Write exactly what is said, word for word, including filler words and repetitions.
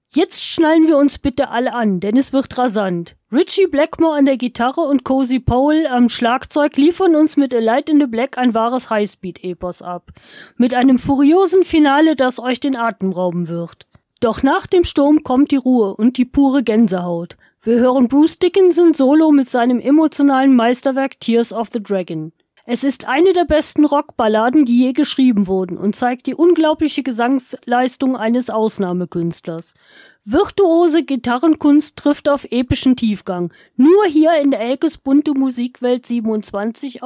Jetzt schnallen wir uns bitte alle an, denn es wird rasant. Ritchie Blackmore an der Gitarre und Cozy Powell am Schlagzeug liefern uns mit A Light in the Black ein wahres Highspeed-Epos ab. Mit einem furiosen Finale, das euch den Atem rauben wird. Doch nach dem Sturm kommt die Ruhe und die pure Gänsehaut. Wir hören Bruce Dickinson solo mit seinem emotionalen Meisterwerk Tears of the Dragon. Es ist eine der besten Rockballaden, die je geschrieben wurden und zeigt die unglaubliche Gesangsleistung eines Ausnahmekünstlers. Virtuose Gitarrenkunst trifft auf epischen Tiefgang. Nur hier in der Elkes bunte Musikwelt siebenundzwanzig